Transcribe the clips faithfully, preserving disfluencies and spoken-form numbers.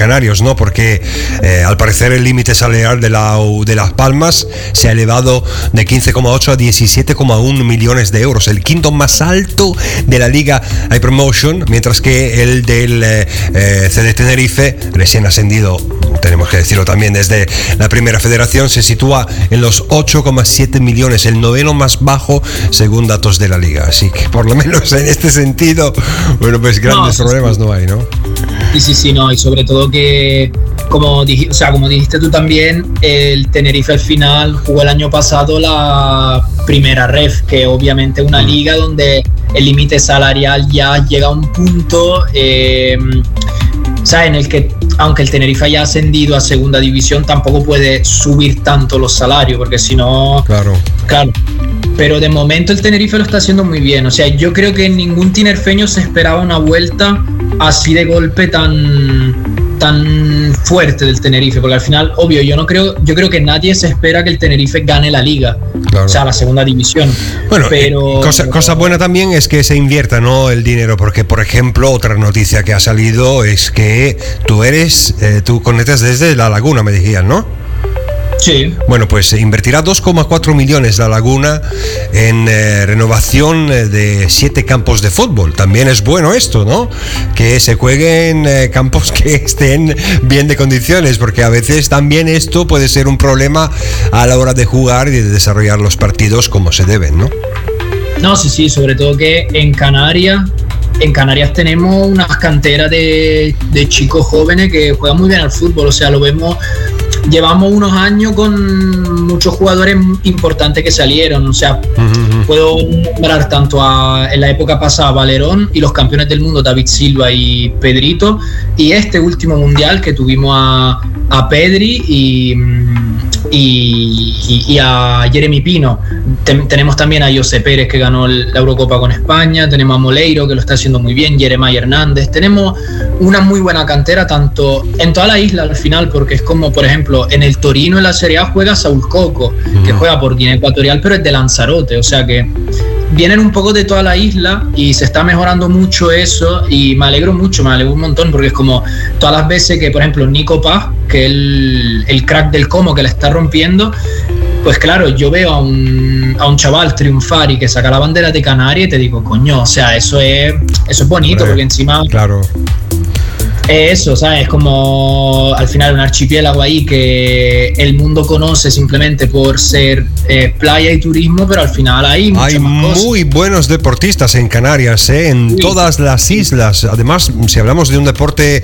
Canarios, ¿no? Porque eh, al parecer el límite salarial de, la, de Las Palmas se ha elevado de quince coma ocho a diecisiete coma uno millones de euros, el quinto más alto de la Liga iPromotion, mientras que el del eh, eh, C D Tenerife, recién ascendido, tenemos que decirlo también, desde la primera federación, se sitúa en los ocho coma siete millones, el noveno más bajo según datos de la Liga. Así que por lo menos en este sentido, bueno, pues grandes no, problemas sí. no hay, ¿no? Sí, sí, sí, no, y sobre todo que, como, dij, o sea, como dijiste tú también, el Tenerife al final jugó el año pasado la primera ref, que obviamente es una mm. liga donde el límite salarial ya llega a un punto, eh, o sea, en el que aunque el Tenerife haya ascendido a segunda división, tampoco puede subir tanto los salarios, porque si no... Claro. Claro. Pero de momento el Tenerife lo está haciendo muy bien. O sea, yo creo que ningún tinerfeño se esperaba una vuelta así de golpe tan, tan fuerte del Tenerife, porque al final, obvio, yo no creo, yo creo que nadie se espera que el Tenerife gane la liga, claro. O sea, la segunda división. Bueno, pero, eh, cosa, pero cosa buena también es que se invierta, ¿no?, el dinero, porque por ejemplo otra noticia que ha salido es que tú eres, eh, tú conectas desde La Laguna, me decían, ¿no? Sí. Bueno, pues invertirá dos coma cuatro millones La Laguna en eh, renovación de siete campos de fútbol. También es bueno esto, ¿no? Que se jueguen eh, campos que estén bien de condiciones, porque a veces también esto puede ser un problema a la hora de jugar y de desarrollar los partidos como se deben, ¿no? No, sí, sí, sobre todo que en Canarias, en Canarias tenemos unas canteras de, de chicos jóvenes que juegan muy bien al fútbol, o sea, lo vemos... Llevamos unos años con muchos jugadores importantes que salieron, o sea, uh-huh. puedo nombrar tanto a, en la época pasada Valerón y los campeones del mundo David Silva y Pedrito, y este último mundial que tuvimos a, a Pedri y, y, y a Jeremy Pino. Ten, tenemos también a José Pérez, que ganó la Eurocopa con España, tenemos a Moleiro, que lo está haciendo muy bien, Jeremiah Hernández. Tenemos una muy buena cantera tanto en toda la isla al final, porque es como, por ejemplo, en el Torino, en la Serie A, juega Saúl Coco, que uh-huh. juega por Guinea Ecuatorial, pero es de Lanzarote, o sea que vienen un poco de toda la isla y se está mejorando mucho eso, y me alegro mucho, me alegro un montón, porque es como todas las veces que, por ejemplo, Nico Paz, que es el, el crack del Como, que la está rompiendo, pues claro, yo veo a un, a un chaval triunfar y que saca la bandera de Canarias y te digo, coño, o sea, eso es, eso es bonito, Hombre, porque encima... Claro. Eso, ¿sabes? Es como al final un archipiélago ahí que el mundo conoce simplemente por ser eh, playa y turismo, pero al final hay muchas Hay más muy cosas. buenos deportistas en Canarias, ¿eh? En sí. todas las islas. Además, si hablamos de un deporte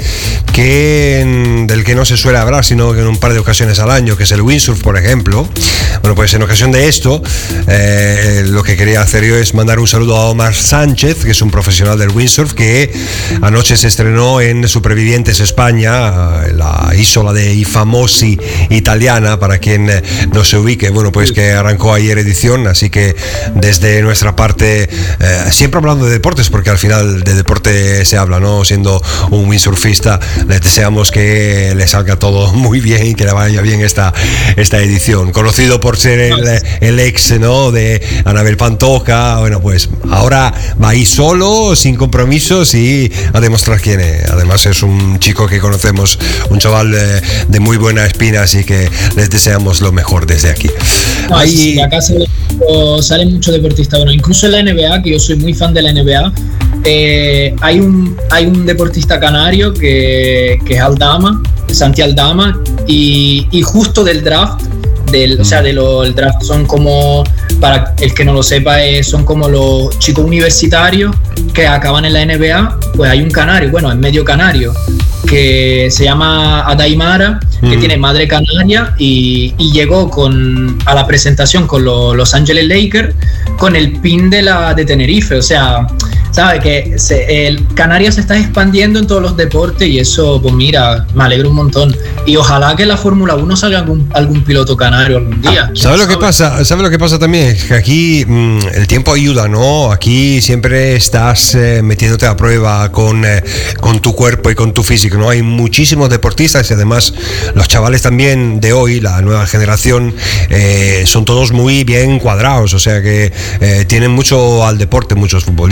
que del que no se suele hablar, sino que en un par de ocasiones al año, que es el windsurf, por ejemplo. Bueno, pues en ocasión de esto, eh, lo que quería hacer yo es mandar un saludo a Omar Sánchez, que es un profesional del windsurf, que anoche se estrenó en Super Vivientes España, la isla de I Famosi italiana, para quien no se ubique. Bueno, pues que arrancó ayer edición, así que desde nuestra parte, eh, siempre hablando de deportes, porque al final de deporte se habla, ¿no? Siendo un windsurfista, les deseamos que le salga todo muy bien y que le vaya bien esta, esta edición. Conocido por ser el, el ex, ¿no?, de Anabel Pantoja. Bueno, pues ahora va ahí solo, sin compromisos, y a demostrar quién es. Además es un chico que conocemos, un chaval de, de muy buena espina, así que les deseamos lo mejor desde aquí. No, Ahí... sí, acá sale, sale mucho deportista, bueno, incluso en la N B A, que yo soy muy fan de la N B A, eh, hay, un, hay un deportista canario que, que es Aldama, Santi Aldama, y, y justo del draft, del, mm. o sea, de lo, el draft son como, para el que no lo sepa, eh, son como los chicos universitarios que acaban en la N B A, pues hay un canario, bueno, es medio canario, que se llama Adaimara, que mm. tiene madre canaria, y, y llegó con, a la presentación con lo, Los Angeles Lakers con el pin de, la, de Tenerife, o sea, sabe que se, el Canarias se está expandiendo en todos los deportes, y eso, pues mira, me alegro un montón, y ojalá que en la Fórmula uno salga algún, algún piloto canario algún día. ¿Sabes lo que pasa? ¿Sabes lo que pasa también? Que aquí mmm, el tiempo ayuda, ¿no? Aquí siempre estás eh, metiéndote a prueba con, eh, con tu cuerpo y con tu físico, ¿no? Hay muchísimos deportistas, y además los chavales también de hoy, la nueva generación, eh, son todos muy bien cuadrados, o sea que eh, tienen mucho al deporte, muchos futbolistas, muchos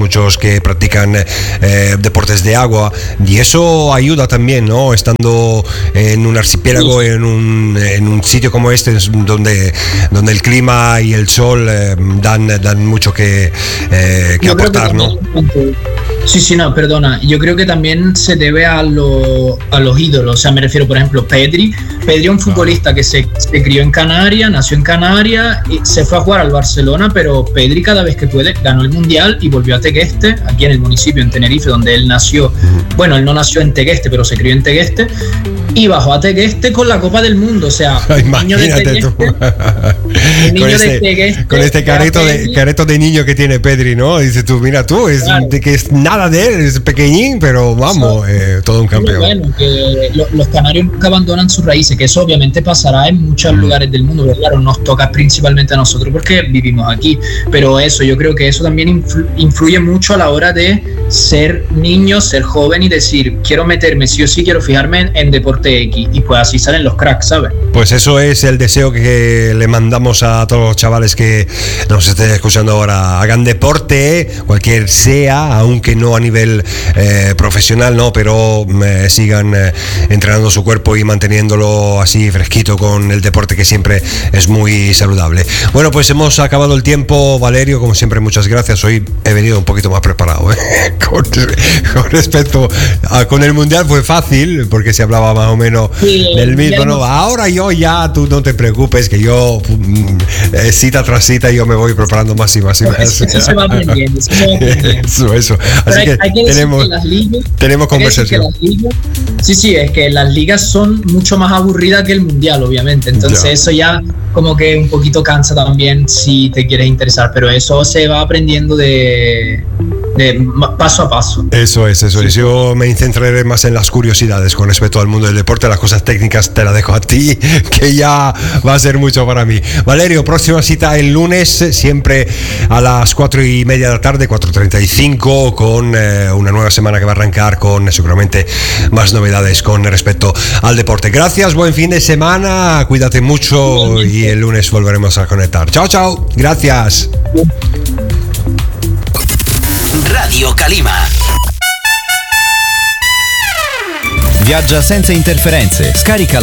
muchos que practican eh, deportes de agua, y eso ayuda también, ¿no? Estando en un archipiélago, en un, en un sitio como este, donde, donde el clima y el sol eh, dan, dan mucho que, eh, que aportar, ¿no? Sí, sí, no, perdona. Yo creo que también se debe a, lo, a los ídolos. O sea, me refiero, por ejemplo, Pedri. Pedri es un futbolista que se, se crió en Canarias, nació en Canarias y se fue a jugar al Barcelona, pero Pedri cada vez que puede ganó el Mundial y volvió a Tegueste, aquí en el municipio, en Tenerife, donde él nació. Bueno, él no nació en Tegueste, pero se crió en Tegueste. Y bajó a Tegueste con la Copa del Mundo. O sea, un niño de Tegueste. Un niño con este, de Tegueste. Con este careto de, careto de niño que tiene Pedri, ¿no? Dices tú, mira tú, es, claro. que es nada de él, es pequeñín, pero vamos, eh, todo un campeón. Bueno, que lo, los canarios nunca abandonan sus raíces, que eso obviamente pasará en muchos mm. lugares del mundo, pero claro, nos toca principalmente a nosotros porque vivimos aquí. Pero eso, yo creo que eso también influ, influye mucho a la hora de ser niño, ser joven y decir, quiero meterme, sí o sí, quiero fijarme en, en deporte X, y pues así salen los cracks, ¿sabes? Pues eso es el deseo que le mandamos a todos los chavales que nos estén escuchando ahora. Hagan deporte, cualquier sea, aunque no a nivel eh, profesional, no, pero eh, sigan eh, entrenando su cuerpo y manteniéndolo así fresquito con el deporte, que siempre es muy saludable. Bueno, pues hemos acabado el tiempo, Valerio, como siempre, muchas gracias. Hoy he venido un poquito más preparado, ¿eh? con, con respecto a, con el Mundial fue fácil, porque se hablaba más o menos sí, del mismo, ¿no? Ahora yo ya, tú no te preocupes, que yo eh, cita tras cita yo me voy preparando más y más y más. Eso, eso se va aprendiendo, eso se va aprendiendo. Eso, eso. Así hay, que, hay que tenemos, que las ligas, tenemos conversación. Que ligas, sí, sí, es que las ligas son mucho más aburridas que el Mundial, obviamente. Entonces ya. Eso ya como que un poquito cansa también si te quieres interesar, pero eso se va aprendiendo de... de paso a paso. Eso es, eso sí. es. Yo me centraré más en las curiosidades con respecto al mundo del deporte. Las cosas técnicas te las dejo a ti, que ya va a ser mucho para mí. Valerio, próxima cita el lunes, siempre a las cuatro y media de la tarde, cuatro treinta y cinco, con eh, una nueva semana que va a arrancar con seguramente más novedades con respecto al deporte. Gracias, buen fin de semana, cuídate mucho y el lunes volveremos a conectar. Chao, chao, gracias. Radio Calima. Viaggia senza interferenze. Scarica